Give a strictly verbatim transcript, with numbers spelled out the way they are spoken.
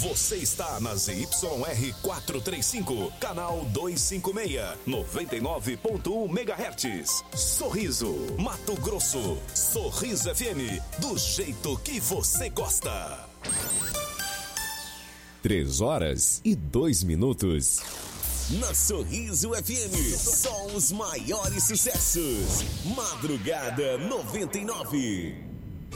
Você está na Z Y R quatrocentos e trinta e cinco, canal duzentos e cinquenta e seis, noventa e nove ponto um megahertz. Sorriso, Mato Grosso. Sorriso F M, do jeito que você gosta. Três horas e dois minutos. Na Sorriso F M, só os maiores sucessos. Madrugada noventa e nove.